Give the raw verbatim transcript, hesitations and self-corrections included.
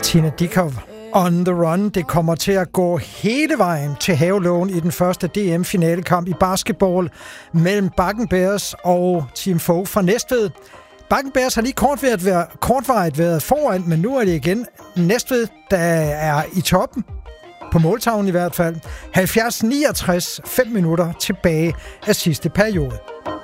Tina Dickow, On the Run. Det kommer til at gå hele vejen til havelågen i den første D M-finalekamp i basketball mellem Bakken Bears og Team Fogh fra Næstved. Bakken Bears har lige kortvarigt været, kortvarigt været foran, men nu er det igen Næstved, der er i toppen. På måltavlen i hvert fald. halvfjerds niogtres, fem minutter tilbage af sidste periode.